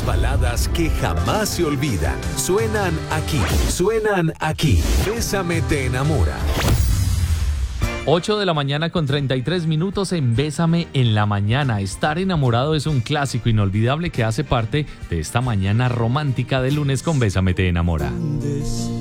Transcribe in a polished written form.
baladas que jamás se olvidan. Suenan aquí. Bésame te enamora. 8 de la mañana con 33 minutos en Bésame en la mañana. Estar enamorado es un clásico inolvidable que hace parte de esta mañana romántica de lunes con Bésame te enamora.